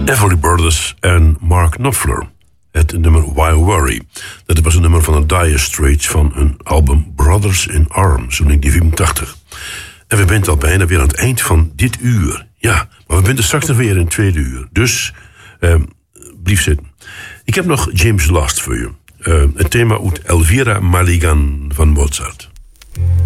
Everly Brothers en Mark Knopfler. Het nummer Why Worry. Dat was een nummer van de Dire Straits van hun album Brothers in Arms, in 1984. En we zijn al bijna weer aan het eind van dit uur. Ja, maar we zijn er straks nog weer in het tweede uur. Dus, blijf zitten. Ik heb nog James Last voor je. Het thema uit Elvira Maligan van Mozart.